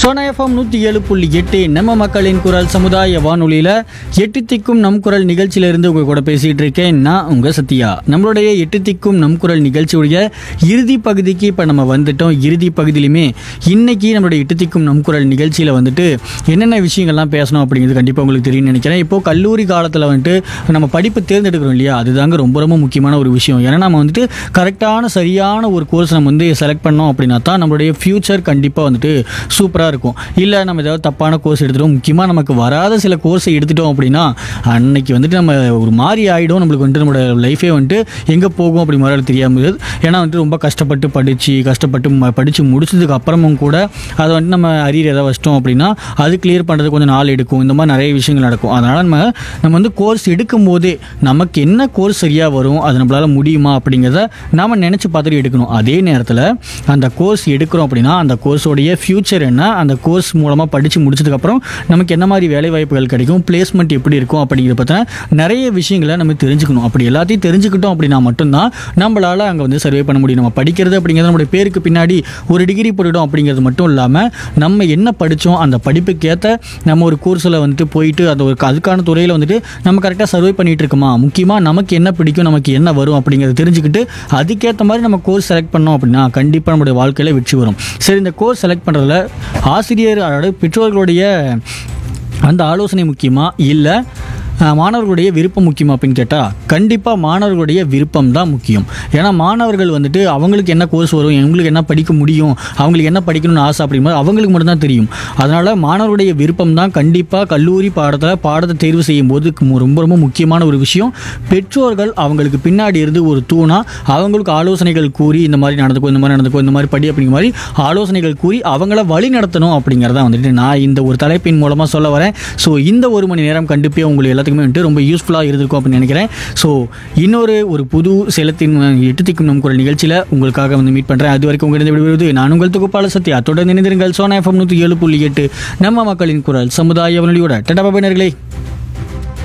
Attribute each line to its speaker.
Speaker 1: Sona FM 107.8 நம்ம மக்களின் குரல் சமுதாய வானொலியில் எட்டு திக்கும் நம் குரல் நிகழ்ச்சியிலிருந்து உங்கள் கூட பேசிகிட்டு இருக்கேன். நான் உங்கள் சத்யா. நம்மளுடைய எட்டு திக்கும் நம் குரல் நிகழ்ச்சியுடைய இறுதி பகுதிக்கு இப்போ நம்ம வந்துட்டோம். இறுதி பகுதியிலுமே இன்னைக்கு நம்மளுடைய எட்டு திக்கும் நம் குரல் நிகழ்ச்சியில் வந்துட்டு என்னென்ன விஷயங்கள்லாம் பேசணும் அப்படிங்கிறது கண்டிப்பாக உங்களுக்கு தெரியும்னு நினைக்கிறேன். இப்போது கல்லூரி காலத்தில் வந்துட்டு நம்ம படிப்பு தேர்ந்தெடுக்கிறோம் இல்லையா, அதுதாங்க ரொம்ப ரொம்ப முக்கியமான ஒரு விஷயம். ஏன்னா நம்ம வந்துட்டு கரெக்டான சரியான ஒரு கோர்ஸ் நம்ம வந்து செலக்ட் பண்ணோம் அப்படின்னா தான் நம்மளுடைய ஃப்யூச்சர் கண்டிப்பாக வந்துட்டு சூப்பராக இருக்கும். இல்லை நம்ம ஏதாவது தப்பான கோர்ஸ் எடுத்துட்டோம், முக்கியமாக நமக்கு வராத சில கோர்ஸை எடுத்துட்டோம் அப்படின்னா அன்னைக்கு வந்துட்டு நம்ம ஒரு மாதிரி ஆகிடும். நம்மளுக்கு வந்துட்டு நம்மளோட லைஃபே வந்துட்டு எங்கே போகும் அப்படி மாதிரி தெரியாமல். ஏன்னா வந்துட்டு ரொம்ப கஷ்டப்பட்டு படித்து முடிச்சதுக்கு அப்புறமும் கூட அதை வந்துட்டு நம்ம அரியர் ஏதாவது வச்சிட்டோம் அப்படின்னா அது கிளியர் பண்ணுறது கொஞ்சம் நாள் எடுக்கும். இந்த மாதிரி நிறைய விஷயங்கள் நடக்கும். அதனால் நம்ம வந்து கோர்ஸ் எடுக்கும் போதே நமக்கு என்ன கோர்ஸ் சரியாக வரும், அது நம்மளால் முடியுமா அப்படிங்கிறத நாம் நினச்சி பார்த்துட்டு எடுக்கணும். அதே நேரத்தில் அந்த கோர்ஸ் எடுக்கிறோம் அப்படின்னா அந்த கோர்ஸோடைய ஃப்யூச்சர் என்ன, அந்த கோர்ஸ் மூலமாக படித்து முடிச்சதுக்கப்புறம் நமக்கு என்ன மாதிரி வேலை வாய்ப்புகள் கிடைக்கும், பிளேஸ்மெண்ட் எப்படி இருக்கும் அப்படிங்கிறத பற்றின நிறைய விஷயங்களை நம்ம தெரிஞ்சுக்கணும். அப்படி எல்லாத்தையும் தெரிஞ்சுக்கிட்டோம் அப்படின்னா மட்டும்தான் நம்மளால் அங்கே வந்து சர்வே பண்ண முடியும். நம்ம படிக்கிறது அப்படிங்கிறது நம்மளுடைய பேருக்கு பின்னாடி ஒரு டிகிரி போட்டுட்டோம் அப்படிங்கிறது மட்டும் இல்லாமல் நம்ம என்ன படித்தோம் அந்த படிப்புக்கேற்ற நம்ம ஒரு கோர்ஸில் வந்துட்டு போயிட்டு அதுக்கான துறையில் வந்துட்டு நம்ம கரெக்டாக சர்வே பண்ணிகிட்டு இருக்கோமா, முக்கியமாக நமக்கு என்ன பிடிக்கும், நமக்கு என்ன வரும் அப்படிங்கிறத தெரிஞ்சுக்கிட்டு அதுக்கேற்ற மாதிரி நம்ம கோர்ஸ் செலக்ட் பண்ணோம் அப்படின்னா கண்டிப்பாக நம்மளுடைய வாழ்க்கையில் வெற்றி வரும். சரி, இந்த கோர்ஸ் செலக்ட் பண்ணுறதுல ஆசிரியர் பெற்றோர்களுடைய அந்த ஆலோசனை முக்கியமா இல்லை மாணவர்களுடைய விருப்பம் முக்கியமா அப்படின்னு கேட்டால் கண்டிப்பாக மாணவர்களுடைய விருப்பம் தான் முக்கியம். ஏன்னா மாணவர்கள் வந்துட்டு அவங்களுக்கு என்ன கோர்ஸ் வரும், எங்களுக்கு என்ன படிக்க முடியும், அவங்களுக்கு என்ன படிக்கணும்னு ஆசை அப்படிங்கும்போது அவங்களுக்கு மட்டும்தான் தெரியும். அதனால் மாணவர்களுடைய விருப்பம் தான் கண்டிப்பாக கல்லூரி பாடத்தை தேர்வு செய்யும் போது ரொம்ப ரொம்ப முக்கியமான ஒரு விஷயம். பெற்றோர்கள் அவங்களுக்கு பின்னாடி இருந்து ஒரு தூணா அவங்களுக்கு ஆலோசனைகள் கூறி இந்த மாதிரி நடந்துக்கும், இந்த மாதிரி படி அப்படிங்கிற மாதிரி ஆலோசனைகள் கூறி அவங்கள வழி நடத்தணும் அப்படிங்கிறத வந்துட்டு நான் இந்த ஒரு தலைப்பின் மூலமாக சொல்ல வரேன். ஸோ இந்த ஒரு மணி நேரம் கண்டிப்பாக உங்களுக்கு வந்துட்டு ரொம்ப யூஸ்ஃபுல்லாக இருந்திருக்கும் அப்படின்னு நினைக்கிறேன். ஸோ ஒரு புது சேலத்தின் எட்டு திக்கும் நம் குரல் நிகழ்ச்சியில் உங்களுக்காக வந்து மீட் பண்ணுறேன். அது வரைக்கும் உங்களிடம் விடுவது நான் உங்கள் தொகுப்பாளர் சத்யா. தொடர்ந்து இணைந்திருங்கள். சோனா எஃப்எம் 107.8 நம்ம மக்களின் குரல் சமுதாய வானொலியோட. டாடா பாய் நேயர்களே.